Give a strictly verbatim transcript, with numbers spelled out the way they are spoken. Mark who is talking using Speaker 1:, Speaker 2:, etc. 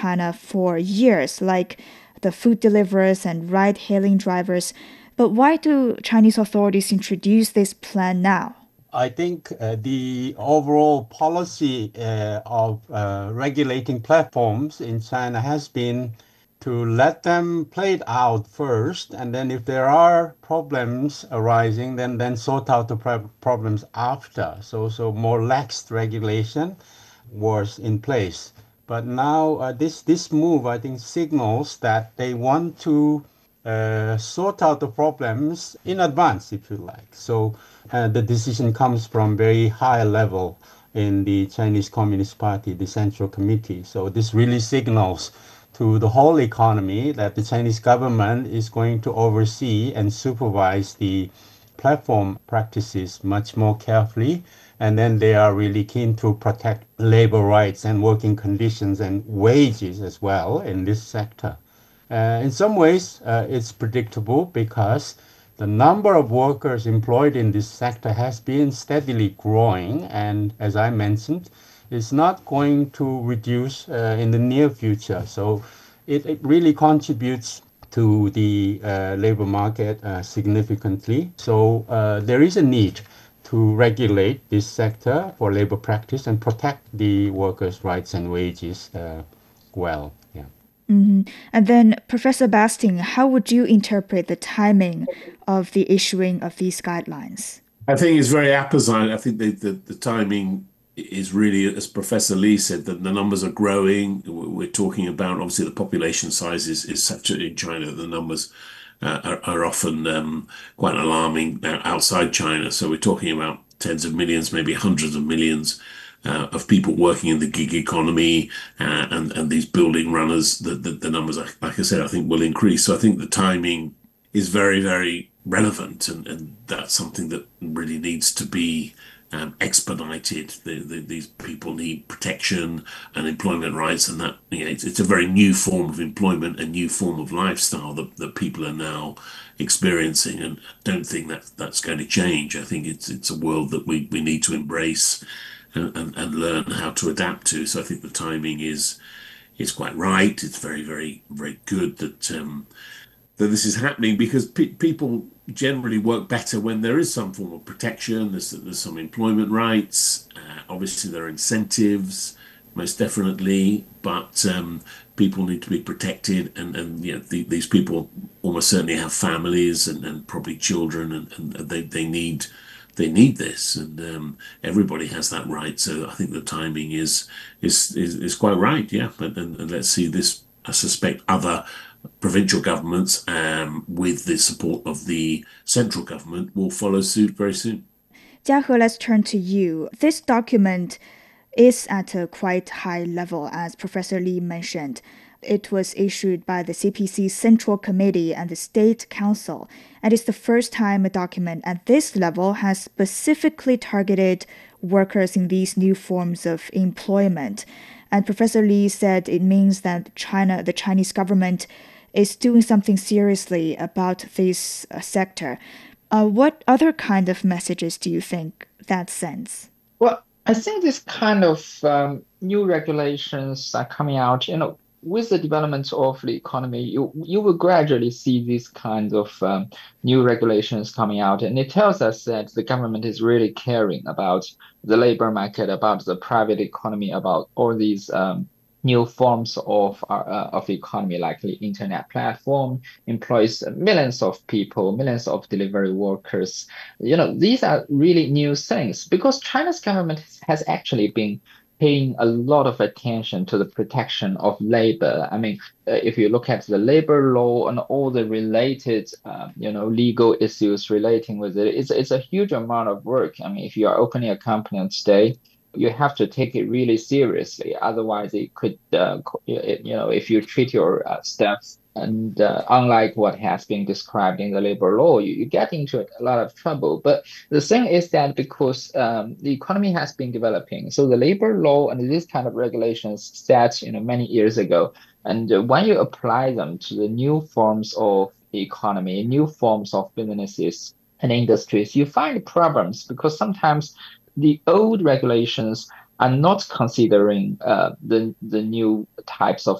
Speaker 1: China for years, like the food deliverers and ride-hailing drivers. But why do Chinese authorities introduce this plan now?
Speaker 2: I think uh, the overall policy uh, of uh, regulating platforms in China has been to let them play it out first, and then if there are problems arising, then then sort out the pro- problems after. So so more lax regulation was in place. But now uh, this this move, I think, signals that they want to uh, sort out the problems in advance, if you like. So uh, the decision comes from very high level in the Chinese Communist Party, the Central Committee. So this really signals to the whole economy that the Chinese government is going to oversee and supervise the platform practices much more carefully. And then they are really keen to protect labor rights and working conditions and wages as well in this sector. Uh, in some ways, uh, it's predictable because the number of workers employed in this sector has been steadily growing, and as I mentioned, it's not going to reduce uh, in the near future. So it, it really contributes to the uh, labor market uh, significantly. So uh, there is a need to regulate this sector for labor practice and protect the workers' rights and wages uh, well. Yeah.
Speaker 1: Mhm. And then, Professor Basting, how would you interpret the timing of the issuing of these guidelines?
Speaker 3: I think it's very apposite. I think the, the, the timing is really, as Professor Lee said, that the numbers are growing. We're talking about, obviously, the population size is, is such a, in China, the numbers uh, are, are often um, quite alarming outside China. So we're talking about tens of millions, maybe hundreds of millions uh, of people working in the gig economy uh, and, and these building runners. The, the, the numbers, like I said, I think will increase. So I think the timing is very, very relevant, and, and that's something that really needs to be um, expedited. The, the, these people need protection and employment rights, and that you know, it's, it's a very new form of employment, a new form of lifestyle that, that people are now experiencing, and I don't think that that's going to change. I think it's it's a world that we, we need to embrace and, and, and learn how to adapt to. So I think the timing is is quite right. It's very, very, very good that um, that this is happening because pe- people generally work better when there is some form of protection. There's, there's some employment rights. Uh, obviously, there are incentives, most definitely, but um, people need to be protected. And, and you know, the, these people almost certainly have families and, and probably children, and, and they, they need they need this, and um, everybody has that right. So I think the timing is is is, is quite right. Yeah, and, and, and let's see this. I suspect other provincial governments, um, with the support of the central government, will follow suit very soon.
Speaker 1: Jiahe, let's turn to you. This document is at a quite high level, as Professor Lee mentioned. It was issued by the C P C Central Committee and the State Council, and it's the first time a document at this level has specifically targeted workers in these new forms of employment. And Professor Lee said it means that China, the Chinese government, is doing something seriously about this uh, sector. Uh, what other kind of messages do you think that sends?
Speaker 4: Well, I think this kind of um, new regulations are coming out, you know, with the development of the economy, you you will gradually see these kinds of um, new regulations coming out, and it tells us that the government is really caring about the labor market, about the private economy, about all these um, new forms of our, uh, of economy, like the internet platform employs millions of people, millions of delivery workers. You know, these are really new things because China's government has actually been paying a lot of attention to the protection of labor. I mean, uh, if you look at the labor law and all the related, uh, you know, legal issues relating with it, it's it's a huge amount of work. I mean, if you are opening a company today, you have to take it really seriously. Otherwise, it could, uh, you know, if you treat your uh, staff and uh, unlike what has been described in the labor law, you, you get into a lot of trouble. But the thing is that because um, the economy has been developing, so the labor law and this kind of regulations set, you know, many years ago, and uh, when you apply them to the new forms of economy, new forms of businesses and industries, you find problems because sometimes the old regulations are not considering uh, the the new types of